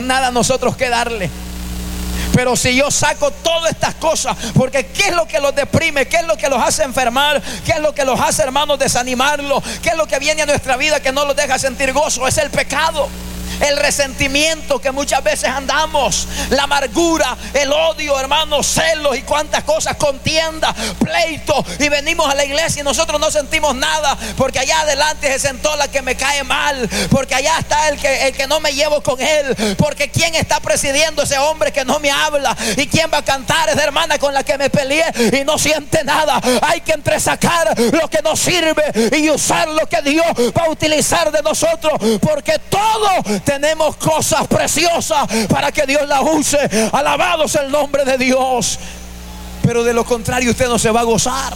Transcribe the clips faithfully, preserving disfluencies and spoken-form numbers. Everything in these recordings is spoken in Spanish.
nada nosotros que darle. Pero si yo saco todas estas cosas, porque ¿qué es lo que los deprime? ¿Qué es lo que los hace enfermar? ¿Qué es lo que los hace, hermanos, desanimarlos? ¿Qué es lo que viene a nuestra vida que no los deja sentir gozo? Es el pecado, el resentimiento que muchas veces andamos, la amargura, el odio, hermanos, celos y cuantas cosas, contienda, pleito. Y venimos a la iglesia y nosotros no sentimos nada, porque allá adelante se sentó la que me cae mal, porque allá está el que, el que no me llevo con él, porque quién está presidiendo ese hombre que no me habla, y quién va a cantar esa hermana con la que me peleé y no siente nada. Hay que entresacar lo que nos sirve y usar lo que Dios va a utilizar de nosotros, porque todo tenemos cosas preciosas para que Dios las use. Alabado sea el nombre de Dios. Pero de lo contrario usted no se va a gozar.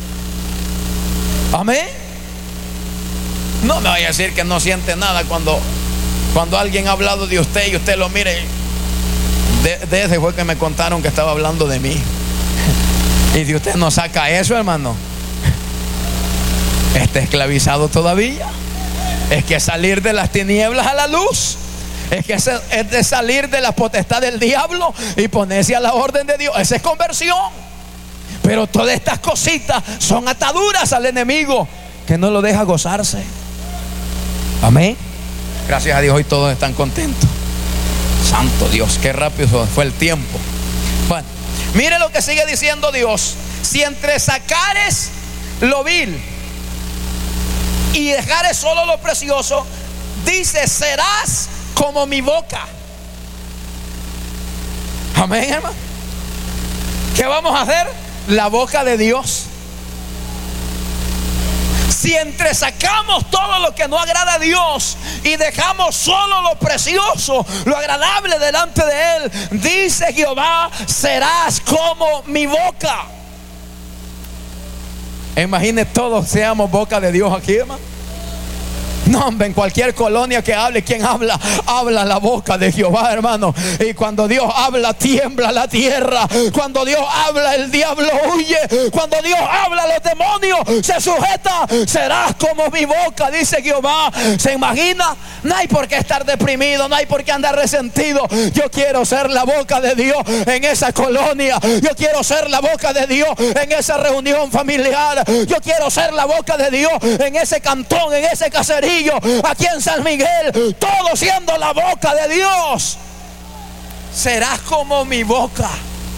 Amén. No me vaya a decir que no siente nada cuando, cuando alguien ha hablado de usted y usted lo mire. De, de ese fue que me contaron que estaba hablando de mí. Y de usted no saca eso, hermano. Está esclavizado todavía. Es que salir de las tinieblas a la luz, es que es de salir de la potestad del diablo y ponerse a la orden de Dios. Esa es conversión. Pero todas estas cositas son ataduras al enemigo que no lo deja gozarse. Amén. Gracias a Dios hoy todos están contentos. Santo Dios, qué rápido fue el tiempo. Bueno, mire lo que sigue diciendo Dios: si entresacares lo vil y dejares solo lo precioso, dice, serás como mi boca. Amén, hermano. ¿Qué vamos a hacer? La boca de Dios. Si entresacamos todo lo que no agrada a Dios y dejamos solo lo precioso, lo agradable delante de Él, dice Jehová, serás como mi boca. Imagine todos seamos boca de Dios aquí, hermano. No, hombre, en cualquier colonia que hable, ¿quién habla? Habla la boca de Jehová, hermano. Y cuando Dios habla, tiembla la tierra. Cuando Dios habla, el diablo huye. Cuando Dios habla, los demonios se sujetan. Serás como mi boca, dice Jehová. ¿Se imagina? No hay por qué estar deprimido, no hay por qué andar resentido. Yo quiero ser la boca de Dios en esa colonia. Yo quiero ser la boca de Dios en esa reunión familiar. Yo quiero ser la boca de Dios en ese cantón, en ese caserío, aquí en San Miguel, todo siendo la boca de Dios. Serás como mi boca.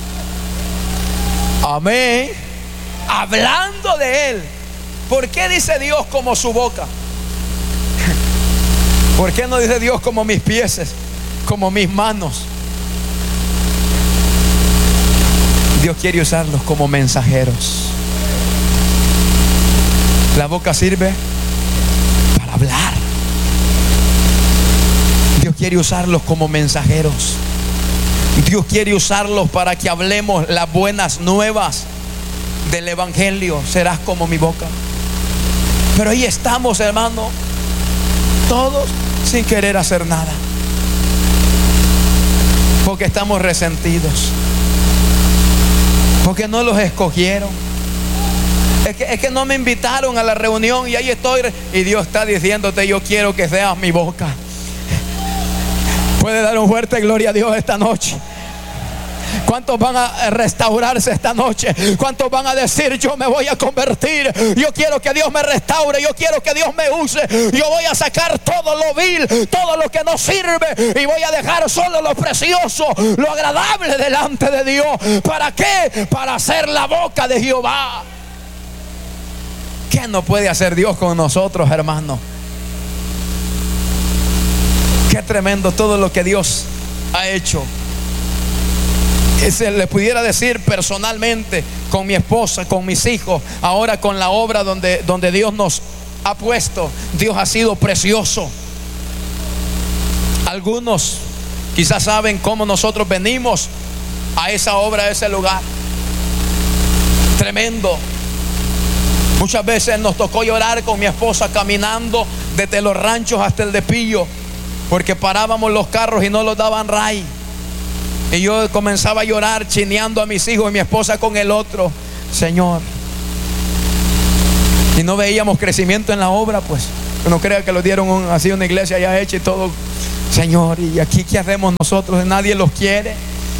Amén. Hablando de Él. ¿Por qué dice Dios como su boca? ¿Por qué no dice Dios como mis pies, como mis manos? Dios quiere usarlos como mensajeros. La boca sirve para hablar. Dios quiere usarlos como mensajeros. Dios quiere usarlos para que hablemos las buenas nuevas del evangelio. Serás como mi boca. Pero ahí estamos, hermano, todos sin querer hacer nada, porque estamos resentidos, porque no los escogieron. Es que, es que no me invitaron a la reunión y ahí estoy. Y Dios está diciéndote: yo quiero que seas mi boca. Puede dar un fuerte gloria a Dios esta noche. ¿Cuántos van a restaurarse esta noche? ¿Cuántos van a decir: yo me voy a convertir? Yo quiero que Dios me restaure. Yo quiero que Dios me use. Yo voy a sacar todo lo vil, todo lo que no sirve, y voy a dejar solo lo precioso, lo agradable delante de Dios. ¿Para qué? Para hacer la boca de Jehová. ¿Qué no puede hacer Dios con nosotros, hermano? Qué tremendo todo lo que Dios ha hecho. Se le pudiera decir personalmente, con mi esposa, con mis hijos, ahora con la obra donde, donde Dios nos ha puesto. Dios ha sido precioso. Algunos quizás saben cómo nosotros venimos a esa obra, a ese lugar. Tremendo. Muchas veces nos tocó llorar con mi esposa caminando desde los ranchos hasta el de Pillo, porque parábamos los carros y no los daban ray. Y yo comenzaba a llorar, chineando a mis hijos y mi esposa con el otro. Señor. Y no veíamos crecimiento en la obra, pues. No crea que lo dieron un, así una iglesia ya hecha y todo Señor, ¿y aquí qué hacemos nosotros? Nadie los quiere.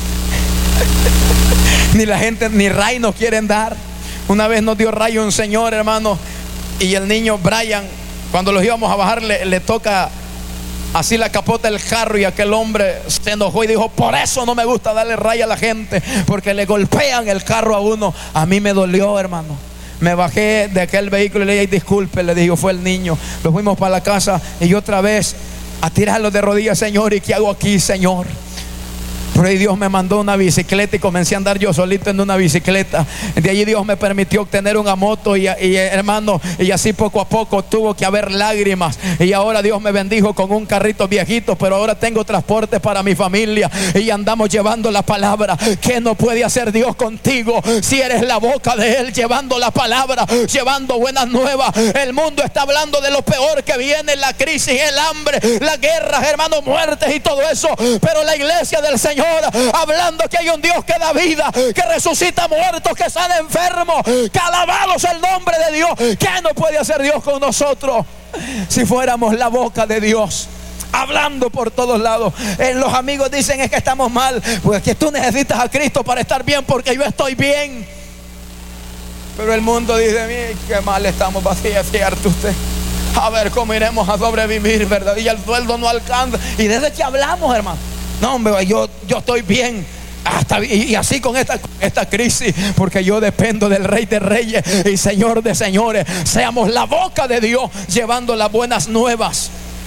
Ni la gente, ni ray nos quieren dar. Una vez nos dio rayo un señor, hermano, y el niño Brian, cuando los íbamos a bajar, le, le toca así la capota del carro, y aquel hombre se enojó y dijo: por eso no me gusta darle raya a la gente, porque le golpean el carro a uno. A mí me dolió, hermano. Me bajé de aquel vehículo y le dije: disculpe, le digo, fue el niño. Lo fuimos para la casa y yo otra vez a tirarlo de rodillas: Señor, ¿y qué hago aquí, Señor? Por ahí Dios me mandó una bicicleta y comencé a andar yo solito en una bicicleta. De allí Dios me permitió obtener una moto y, y hermano, y así poco a poco tuvo que haber lágrimas. Y ahora Dios me bendijo con un carrito viejito, pero ahora tengo transporte para mi familia y andamos llevando la palabra. ¿Qué no puede hacer Dios contigo si eres la boca de Él, llevando la palabra, llevando buenas nuevas? El mundo está hablando de lo peor que viene: la crisis, el hambre, las guerras, hermanos, muertes y todo eso. Pero la iglesia del Señor hablando que hay un Dios que da vida, que resucita muertos, que sana enfermos. Que alabado sea el nombre de Dios. ¿Qué no puede hacer Dios con nosotros si fuéramos la boca de Dios? Hablando por todos lados. Eh, los amigos dicen: es que estamos mal. Pues es que tú necesitas a Cristo para estar bien, porque yo estoy bien. Pero el mundo dice: mire, qué mal estamos. Va a ser cierto usted. A ver cómo iremos a sobrevivir, ¿verdad? Y el sueldo no alcanza. Y desde que hablamos, hermano, no, hombre, yo, yo estoy bien. Hasta, y, y así con esta, esta crisis, porque yo dependo del Rey de Reyes y Señor de Señores. Seamos la boca de Dios, llevando las buenas nuevas.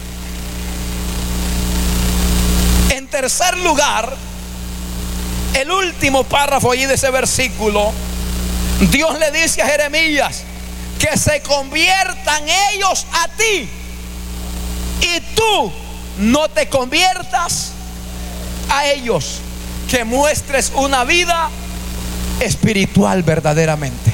En tercer lugar, el último párrafo allí de ese versículo, Dios le dice a Jeremías que se conviertan ellos a ti y tú no te conviertas a ellos. Que muestres una vida espiritual verdaderamente.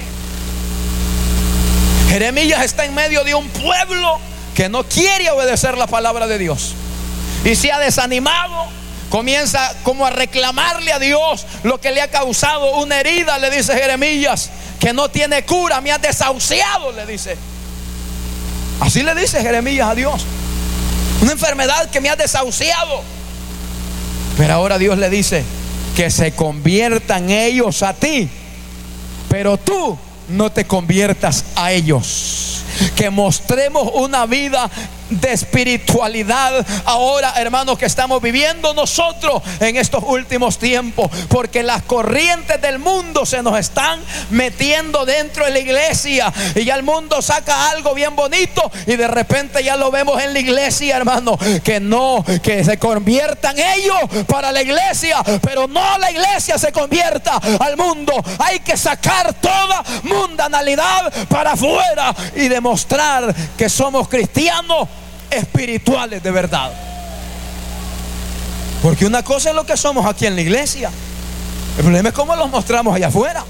Jeremías está en medio de un pueblo que no quiere obedecer la palabra de Dios y se ha desanimado. Comienza como a reclamarle a Dios lo que le ha causado una herida. Le dice Jeremías que no tiene cura: me has desahuciado, le dice. Así le dice Jeremías a Dios: una enfermedad que me ha desahuciado. Pero ahora Dios le dice que se conviertan ellos a ti, pero tú no te conviertas a ellos. Que mostremos una vida de espiritualidad ahora, hermanos, que estamos viviendo nosotros en estos últimos tiempos, porque las corrientes del mundo se nos están metiendo dentro de la iglesia, y ya el mundo saca algo bien bonito y de repente ya lo vemos en la iglesia, hermano. Que no, que se conviertan ellos para la iglesia, pero no la iglesia se convierta al mundo. Hay que sacar toda mundanalidad para afuera y demostrar que somos cristianos espirituales de verdad. Porque una cosa es lo que somos aquí en la iglesia, el problema es cómo los mostramos allá afuera.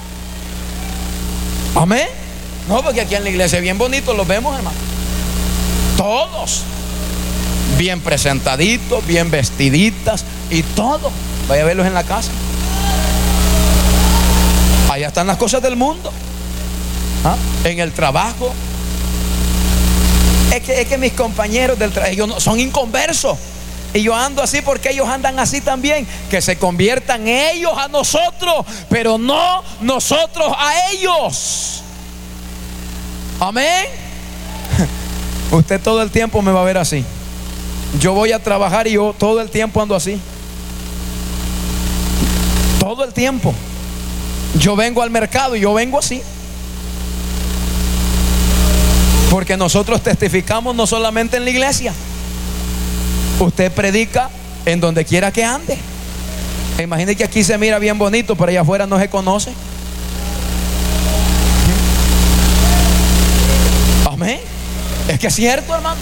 Amén. No, porque aquí en la iglesia bien bonito los vemos, hermano. Todos bien presentaditos, bien vestiditas y todo. Vaya a verlos en la casa. Allá están las cosas del mundo. ¿Ah? En el trabajo. Es que, es que mis compañeros del trabajo, ellos no, son inconversos. Y yo ando así porque ellos andan así también. Que se conviertan ellos a nosotros, pero no nosotros a ellos. Amén. Usted todo el tiempo me va a ver así. Yo voy a trabajar y yo todo el tiempo ando así. Todo el tiempo. Yo vengo al mercado y yo vengo así. Porque nosotros testificamos no solamente en la iglesia. Usted predica en donde quiera que ande. Imagine que aquí se mira bien bonito, pero allá afuera no se conoce. Amén. Es que es cierto, hermano.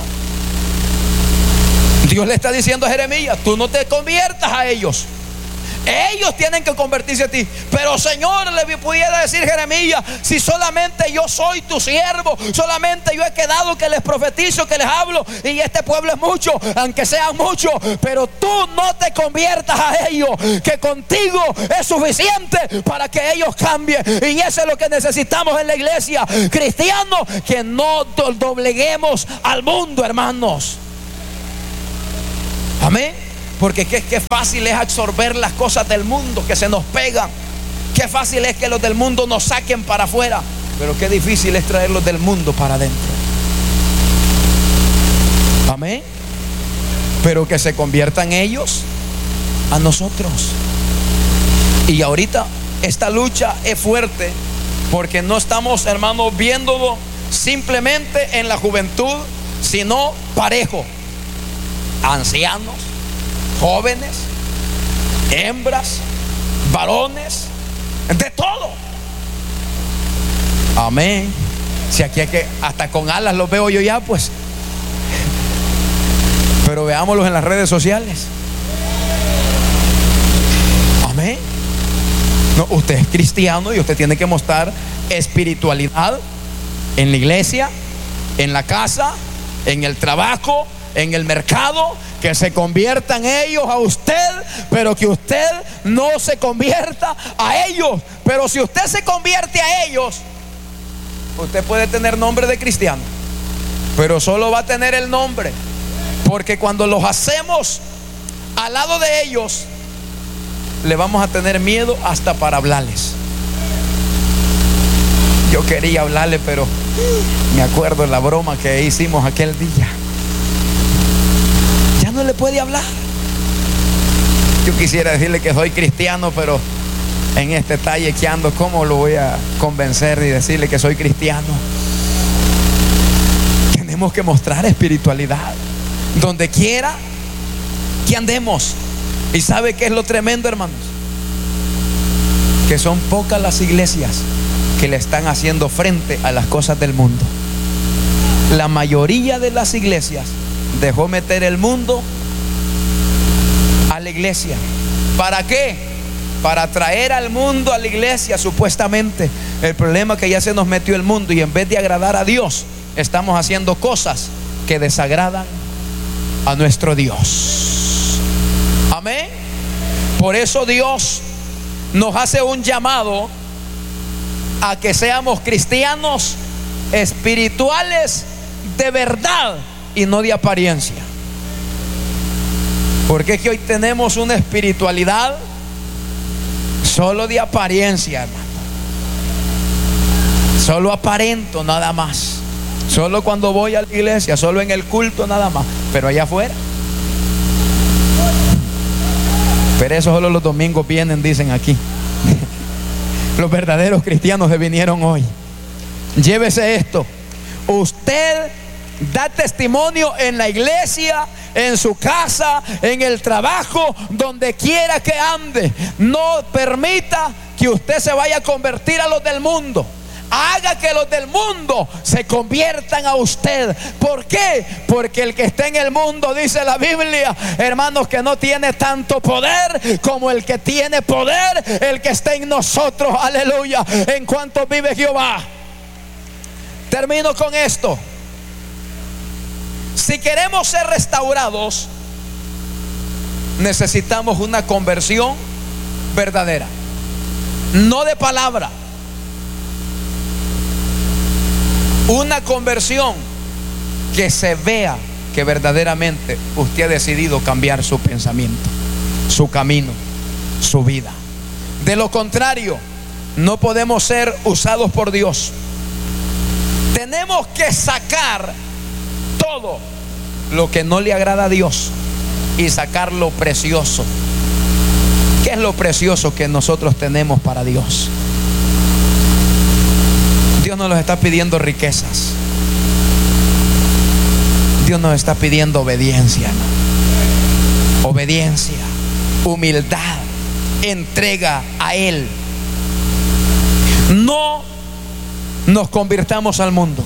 Dios le está diciendo a Jeremías: tú no te conviertas a ellos. Ellos tienen que convertirse a ti. Pero Señor, le pudiera decir Jeremías: si solamente yo soy tu siervo, solamente yo he quedado que les profetizo, que les hablo, y este pueblo es mucho, aunque sean muchos, pero tú no te conviertas a ellos, que contigo es suficiente para que ellos cambien. Y eso es lo que necesitamos en la iglesia, cristianos, que no dobleguemos al mundo, hermanos. Amén. Porque qué, qué fácil es absorber las cosas del mundo que se nos pegan. Qué fácil es que los del mundo nos saquen para afuera. Pero qué difícil es traerlos del mundo para adentro. Amén. Pero que se conviertan ellos a nosotros. Y ahorita esta lucha es fuerte, porque no estamos, hermanos, viéndolo simplemente en la juventud, sino parejo. Ancianos, jóvenes, hembras, varones, de todo. Amén. Si aquí hay que, hasta con alas los veo yo ya, pues. Pero veámoslos en las redes sociales. Amén. No, usted es cristiano y usted tiene que mostrar espiritualidad en la iglesia, en la casa, en el trabajo, en el mercado. Que se conviertan ellos a usted, pero que usted no se convierta a ellos. Pero si usted se convierte a ellos, usted puede tener nombre de cristiano, pero solo va a tener el nombre, porque cuando los hacemos al lado de ellos, le vamos a tener miedo hasta para hablarles. Yo quería hablarle, pero me acuerdo de la broma que hicimos aquel día. Ya no le puede hablar. Yo quisiera decirle que soy cristiano, pero en este talle que ando, ¿cómo lo voy a convencer y decirle que soy cristiano? Tenemos que mostrar espiritualidad donde quiera que andemos. ¿Y sabe qué es lo tremendo, hermanos? Que son pocas las iglesias que le están haciendo frente a las cosas del mundo. La mayoría de las iglesias dejó meter el mundo a la iglesia. ¿Para qué? Para traer al mundo a la iglesia, supuestamente. El problema es que ya se nos metió el mundo, y en vez de agradar a Dios, estamos haciendo cosas que desagradan a nuestro Dios. Amén. Por eso Dios nos hace un llamado a que seamos cristianos espirituales de verdad y no de apariencia. Porque es que hoy tenemos una espiritualidad solo de apariencia, hermano. Solo aparento, nada más. Solo cuando voy a la iglesia, solo en el culto, nada más. Pero allá afuera, pero eso solo los domingos vienen, dicen aquí. Los verdaderos cristianos se vinieron hoy. Llévese esto. Usted da testimonio en la iglesia, en su casa, en el trabajo, donde quiera que ande. No permita que usted se vaya a convertir a los del mundo. Haga que los del mundo se conviertan a usted. ¿Por qué? Porque el que está en el mundo, dice la Biblia, hermanos, que no tiene tanto poder como el que tiene poder, el que está en nosotros. Aleluya. En cuanto vive Jehová. Termino con esto. Si queremos ser restaurados, necesitamos una conversión verdadera, no de palabra. Una conversión que se vea que verdaderamente usted ha decidido cambiar su pensamiento, su camino, su vida. De lo contrario, no podemos ser usados por Dios. Tenemos que sacar todo lo que no le agrada a Dios y sacar lo precioso. ¿Qué es lo precioso que nosotros tenemos para Dios? Dios no nos está pidiendo riquezas. Dios nos está pidiendo obediencia, ¿no? Obediencia, humildad, entrega a Él. No nos convirtamos al mundo.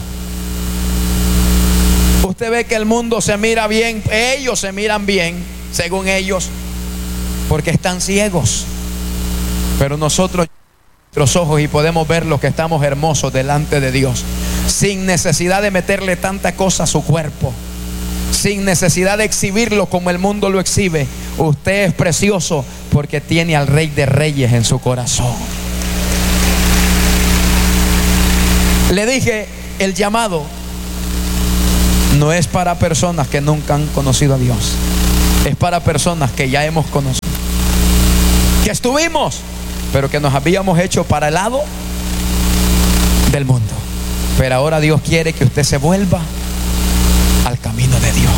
Usted ve que el mundo se mira bien, ellos se miran bien, según ellos, porque están ciegos. Pero nosotros nuestros ojos y podemos ver los que estamos hermosos delante de Dios, sin necesidad de meterle tanta cosa a su cuerpo, sin necesidad de exhibirlo como el mundo lo exhibe. Usted es precioso porque tiene al Rey de Reyes en su corazón. Le dije, el llamado no es para personas que nunca han conocido a Dios. Es para personas que ya hemos conocido, que estuvimos, pero que nos habíamos hecho para el lado del mundo. Pero ahora Dios quiere que usted se vuelva al camino de Dios.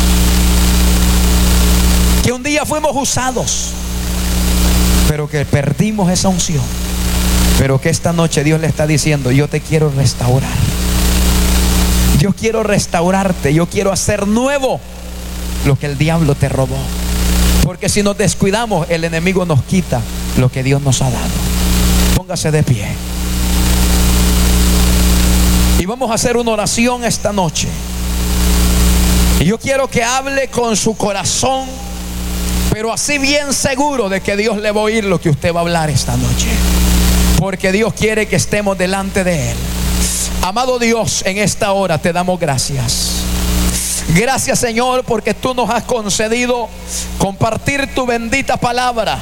Que un día fuimos usados, pero que perdimos esa unción. Pero que esta noche Dios le está diciendo: yo te quiero restaurar. Yo quiero restaurarte. Yo quiero hacer nuevo lo que el diablo te robó. Porque si nos descuidamos, el enemigo nos quita lo que Dios nos ha dado. Póngase de pie. Y vamos a hacer una oración esta noche. Y yo quiero que hable con su corazón, pero así bien seguro de que Dios le va a oír lo que usted va a hablar esta noche. Porque Dios quiere que estemos delante de Él. Amado Dios, en esta hora te damos gracias. Gracias, Señor, porque tú nos has concedido compartir tu bendita palabra.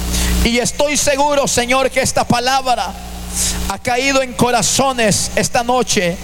Y estoy seguro, Señor, que esta palabra ha caído en corazones esta noche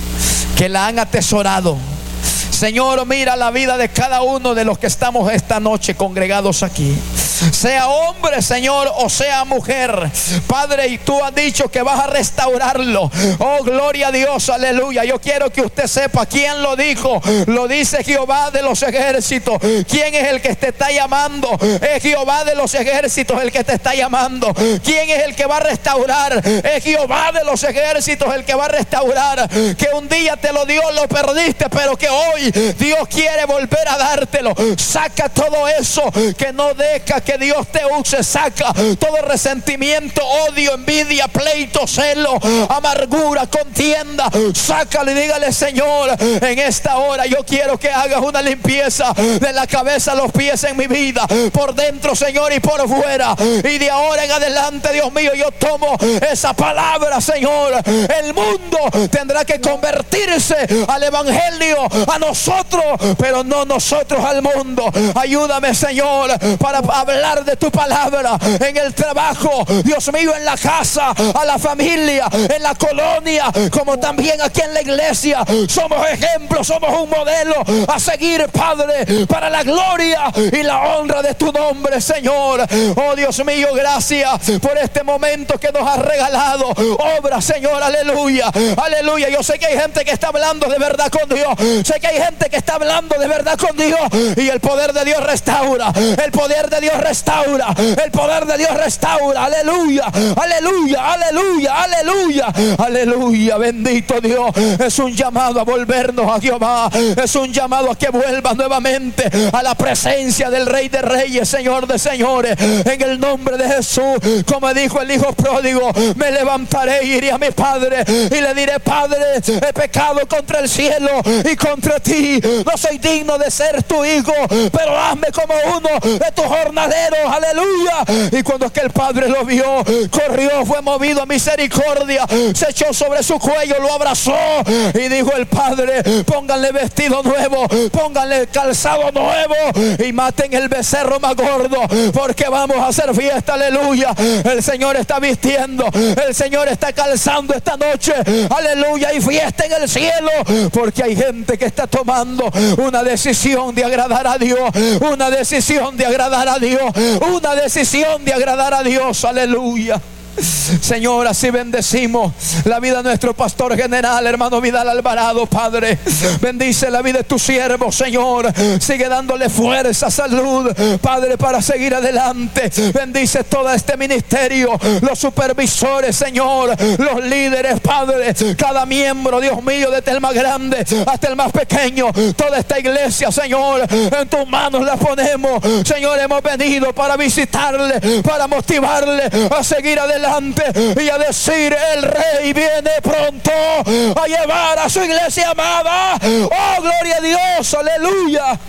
que la han atesorado. Señor, mira la vida de cada uno de los que estamos esta noche congregados aquí. Sea hombre, Señor, o sea mujer, Padre, y tú has dicho que vas a restaurarlo. Oh, gloria a Dios, aleluya. Yo quiero que usted sepa quién lo dijo. Lo dice Jehová de los ejércitos. ¿Quién es el que te está llamando? Es Jehová de los ejércitos el que te está llamando. ¿Quién es el que va a restaurar? Es Jehová de los ejércitos el que va a restaurar. Que un día te lo dio, lo perdiste, pero que hoy Dios quiere volver a dártelo. Saca todo eso que no deja que Dios te use. Saca todo resentimiento, odio, envidia, pleito, celo, amargura, contienda. Sácalo y dígale: Señor, en esta hora yo quiero que hagas una limpieza de la cabeza a los pies en mi vida, por dentro, Señor, y por fuera. Y de ahora en adelante, Dios mío, yo tomo esa palabra, Señor. El mundo tendrá que convertirse al evangelio, a nosotros, pero no nosotros al mundo. Ayúdame, Señor, para hablar de tu palabra en el trabajo, Dios mío, en la casa, a la familia, en la colonia, como también aquí en la iglesia. Somos ejemplos, somos un modelo a seguir, Padre, para la gloria y la honra de tu nombre, Señor. Oh, Dios mío, gracias por este momento que nos has regalado. Obra, Señor, aleluya, aleluya. Yo sé que hay gente que está hablando de verdad con Dios. Sé que hay gente que está hablando de verdad con Dios, y el poder de Dios restaura. El poder de Dios restaura. El poder de Dios restaura. Aleluya, aleluya, aleluya, aleluya, aleluya. Bendito Dios. Es un llamado a volvernos a Jehová. Es un llamado a que vuelvas nuevamente a la presencia del Rey de Reyes, Señor de Señores. En el nombre de Jesús, como dijo el hijo pródigo, me levantaré y iré a mi padre y le diré: Padre, he pecado contra el cielo y contra ti. No soy digno de ser tu hijo, pero hazme como uno de tus jornaleros. Aleluya. Y cuando es que el padre lo vio, corrió, fue movido a misericordia, se echó sobre su cuello, lo abrazó y dijo el padre: pónganle vestido nuevo, pónganle calzado nuevo y maten el becerro más gordo, porque vamos a hacer fiesta. Aleluya. El Señor está vistiendo, el Señor está calzando esta noche. Aleluya. Y fiesta en el cielo, porque hay gente que está tomando una decisión de agradar a Dios, una decisión de agradar a Dios, una decisión de agradar a Dios. Aleluya. Señor, así bendecimos la vida de nuestro pastor general, hermano Vidal Alvarado, Padre. Bendice la vida de tu siervo, Señor. Sigue dándole fuerza, salud, Padre, para seguir adelante. Bendice todo este ministerio, los supervisores, Señor, los líderes, Padre, cada miembro, Dios mío, desde el más grande hasta el más pequeño. Toda esta iglesia, Señor, en tus manos la ponemos. Señor, hemos venido para visitarle, para motivarle a seguir adelante y a decir: el Rey viene pronto a llevar a su iglesia amada. Oh, gloria a Dios, aleluya.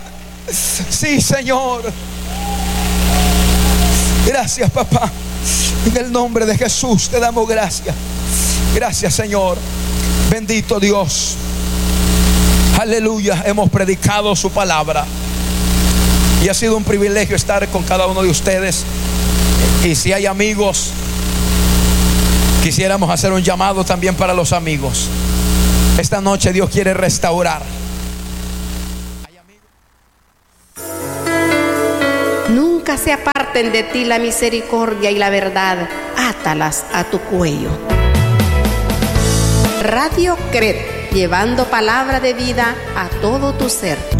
Sí, Señor. Gracias, papá. En el nombre de Jesús te damos gracias. Gracias, Señor. Bendito Dios. Aleluya. Hemos predicado su palabra y ha sido un privilegio estar con cada uno de ustedes. Y si hay amigos, quisiéramos hacer un llamado también para los amigos. Esta noche Dios quiere restaurar. nunca se aparten de ti la misericordia y la verdad, átalas a tu cuello. Radio C R E T, llevando palabra de vida a todo tu ser.